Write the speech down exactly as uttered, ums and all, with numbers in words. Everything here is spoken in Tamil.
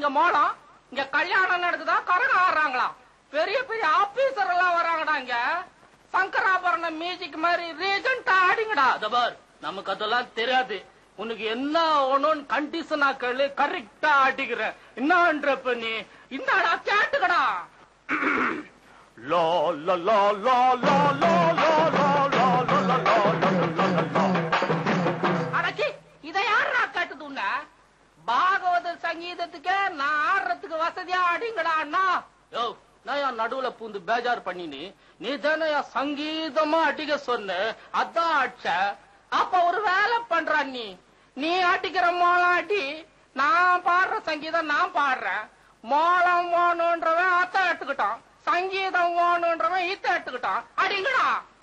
இங்க மோளம், இங்க கல்யாணம் நடக்குதா, கரகம் ஆடுறாங்களா, பெரிய பெரிய ஆபீசர் எல்லாம் வராங்கடா இங்க. சங்கராபரணம் மியூசிக் மாதிரி ரீஜெண்டா ஆடிங்கடா. பார், நமக்கு அதெல்லாம் தெரியாது. உனக்கு என்ன ஒண்ணுன்னு கண்டிஷனா கேளு, கரெக்டா ஆட்டிக்கிறேன். என்னன்றப்ப நீ இந்தாடா கேட்டுக்கடா. Low low low low low low low low low low low. அடச்சி, இத யாரா கேட்டது உன்ன? பாகவத சங்கீதத்துக்கு நான் ஆடுறதுக்கு வசதியா ஆடிங்கடா அண்ணா. யோ, நான் நடுவுல பூந்து பேஜார் பண்ணினி, நீ தானே சங்கீதமா அடிக்க சொன்ன, அதான் ஆட்ச. அப்ப ஒரு வேலை பண்ற, நீ நீ ஆட்டிக்கிற மோளம் ஆட்டி, நான் பாடுற சங்கீதம் நான் பாடுறேன். மோளம் ஓணுன்றவன் அத்த எடுத்துக்கிட்டான், சங்கீதம் ஓணுன்றவன் இத்த எடுத்துக்கிட்டான். அடிங்கடா.